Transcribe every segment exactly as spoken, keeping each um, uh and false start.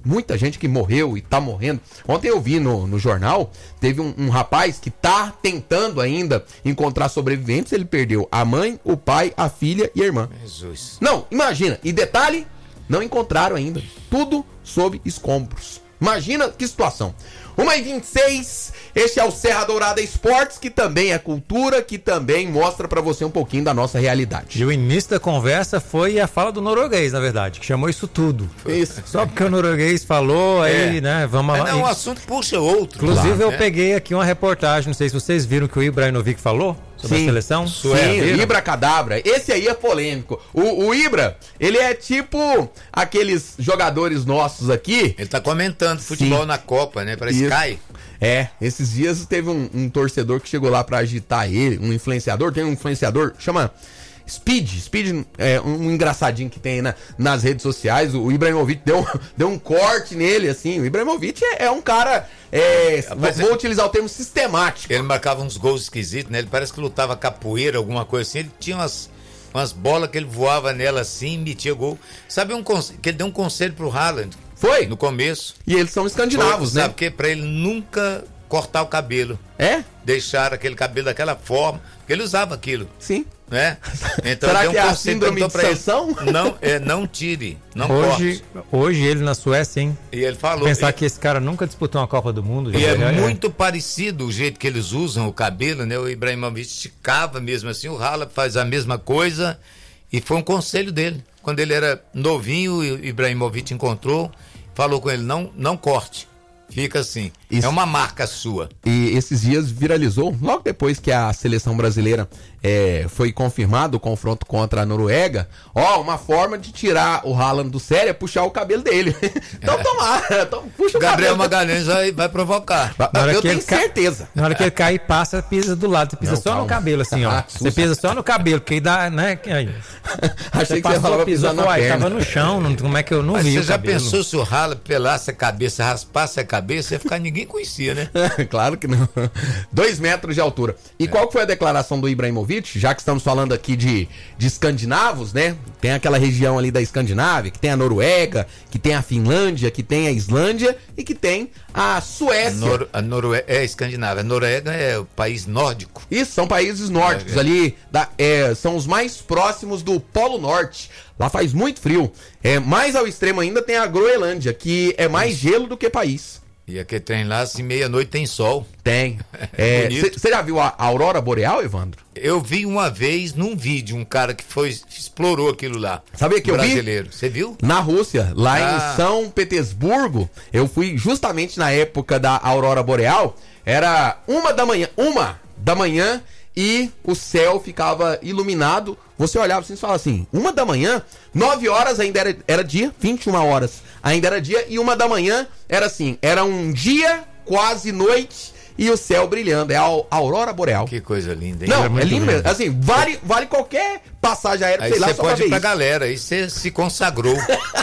muita gente que morreu e tá morrendo. Ontem eu vi no, no jornal, teve um, um rapaz que tá tentando ainda encontrar sobreviventes. Ele perdeu a mãe, o pai, a filha e a irmã. Jesus. Não, imagina. E detalhe, não encontraram ainda. Tudo sob escombros. Imagina que situação. uma e vinte e seis, este é o Serra Dourada Esportes, que também é cultura, que também mostra pra você um pouquinho da nossa realidade. E o início da conversa foi a fala do norueguês, na verdade, que chamou isso tudo. Isso. Só porque o norueguês falou, aí, É. né, vamos lá. É, não, um assunto puxa outro. Inclusive, Claro, eu né? peguei aqui uma reportagem, não sei se vocês viram que o Ibrahimovic falou sobre Sim. a seleção. Sim, Viram? Ibra Cadabra. Esse aí é polêmico. O, o Ibra, ele é tipo aqueles jogadores nossos aqui. Ele tá comentando futebol Sim. na Copa, né? Pra Isso. Sky. É, esses dias teve um, um torcedor que chegou lá pra agitar ele, um influenciador, tem um influenciador, chama Speed, Speed é um, um engraçadinho que tem na, nas redes sociais. O Ibrahimovic deu, deu um corte nele, assim. O Ibrahimovic é, é um cara, é, Rapaz, vou, vou é- utilizar o termo sistemático. Ele marcava uns gols esquisitos, né? Ele parece que lutava capoeira, alguma coisa assim. Ele tinha umas, umas bolas que ele voava nela assim e metia gol. Sabe um conse- que ele deu um conselho pro Haaland Foi? no começo? E eles são escandinavos, Foi, né? Sabe que pra ele nunca cortar o cabelo. É? Deixar aquele cabelo daquela forma. Porque ele usava aquilo, Sim. né? Então Será deu um que é a conselho, síndrome perguntou de pra ele, Sansão? Não, é, não tire, não Hoje, corte. hoje ele na Suécia, hein? E ele falou. Pensar e, que esse cara nunca disputou uma Copa do Mundo. e já- é já- muito parecido o jeito que eles usam o cabelo, né? O Ibrahimovic esticava mesmo assim, o Haaland faz a mesma coisa. E foi um conselho dele. Quando ele era novinho, o Ibrahimovic encontrou, falou com ele, não, não corte. Fica assim. Isso. É uma marca sua. E esses dias viralizou, logo depois que a seleção brasileira é, foi confirmado o confronto contra a Noruega, ó, uma forma de tirar o Haaland do sério é puxar o cabelo dele. Então tomara, então, puxa o Gabriel cabelo. Magalhães vai, vai provocar. Na hora Eu que tenho ele ca- certeza. Na hora que ele cair, passa, pisa do lado. Você pisa Não, só calma. no cabelo, assim, ó. Ah, Você pisa só no cabelo, porque aí dá, né? Aí. Achei que você passou, falava pisou, pisar na uai, perna. tava no chão, não, como é que eu não Mas vi você o já cabelo? pensou se o Haaland pelasse a cabeça, raspasse a cabeça, ia ficar ninguém conhecia, né? Claro que não. Dois metros de altura. E qual que foi a declaração do Ibrahimovic? Já que estamos falando aqui de, de escandinavos, né? Tem aquela região ali da Escandinávia, que tem a Noruega, que tem a Finlândia, que tem a Islândia e que tem a Suécia. Nor a Noruega é escandinava. A Noruega é o país nórdico. Isso, são países nórdicos É, é. ali, da, é, são os mais próximos do Polo Norte. Lá faz muito frio. É, mais ao extremo ainda tem a Groenlândia, que é mais gelo do que país. E aquele trem lá, assim, meia-noite tem sol. Tem. Bonito. Você já viu a aurora boreal, Evandro? Eu vi uma vez num vídeo um cara que foi explorou aquilo lá. Sabia que eu vi? Brasileiro. Você viu? Na Rússia, lá Ah. em São Petersburgo, eu fui justamente na época da aurora boreal. Era uma da manhã, uma da manhã e o céu ficava iluminado. Você olhava assim e falava assim, uma da manhã, nove horas ainda era, era dia, vinte e uma horas ainda era dia, e uma da manhã era assim, era um dia, quase noite, e o céu brilhando. É a au- aurora boreal. Que coisa linda, hein? Não, é é, muito lindo lindo. mesmo. Assim, vale, vale qualquer passagem aérea, Aí sei lá, você só pra pode ver ir pra isso. galera, aí você se consagrou.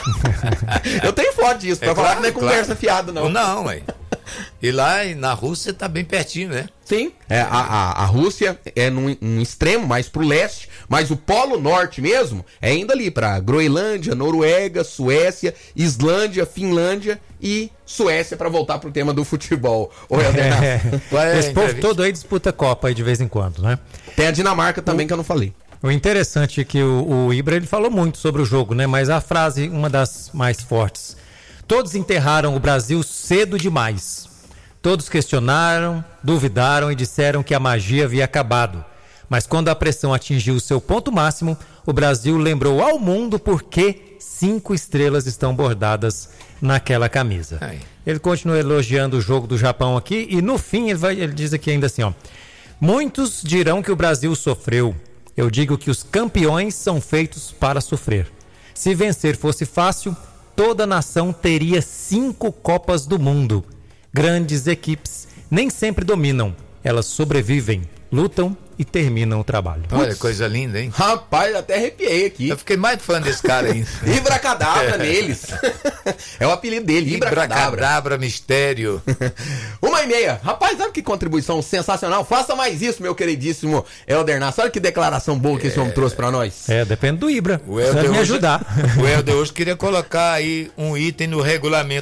Eu tenho foto disso, pra É falar claro, que não é conversa claro. fiada, não. Não, ué. E lá na Rússia tá bem pertinho, né? Sim, é, a, a, a Rússia é num, num extremo, mais pro leste, mas o Polo Norte mesmo é indo ali pra Groenlândia, Noruega, Suécia, Islândia, Finlândia e Suécia, pra voltar pro tema do futebol. Ô, Helder Nassi. É. Qual é a Esse povo entrevista? todo aí disputa Copa aí de vez em quando, né? Tem a Dinamarca também que eu não falei. O interessante é que o, o Ibra ele falou muito sobre o jogo, né? Mas a frase, uma das mais fortes. Todos enterraram o Brasil cedo demais. Todos questionaram, duvidaram e disseram que a magia havia acabado. Mas quando a pressão atingiu o seu ponto máximo, o Brasil lembrou ao mundo por que cinco estrelas estão bordadas naquela camisa. Ai. Ele continua elogiando o jogo do Japão aqui e no fim ele, vai, ele diz aqui ainda assim, ó. Muitos dirão que o Brasil sofreu. Eu digo que os campeões são feitos para sofrer. Se vencer fosse fácil, toda nação teria cinco Copas do Mundo. Grandes equipes nem sempre dominam. Elas sobrevivem, lutam e terminam o trabalho. Olha, coisa linda, hein? Rapaz, até arrepiei aqui. Eu fiquei mais fã desse cara ainda. Ibracadabra neles. É o apelido dele, Ibracadabra. Ibracadabra, mistério. Uma e meia. Rapaz, olha que contribuição sensacional. Faça mais isso, meu queridíssimo Helder Nassi. Olha que declaração boa que esse homem trouxe pra nós. É, depende do Ibra. O Precisa Helder me hoje- ajudar. O Helder hoje queria colocar aí um item no regulamento